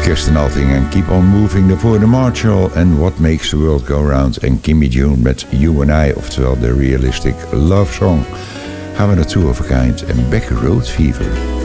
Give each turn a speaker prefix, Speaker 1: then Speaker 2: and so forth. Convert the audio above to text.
Speaker 1: Kirsten Alting en Keep On Moving. Daarvoor de Marshall en What Makes the World Go Round. En Kimmy June met You and I, oftewel de Realistic Love Song. Gaan we naar Two of a Kind en Becky Road Fever.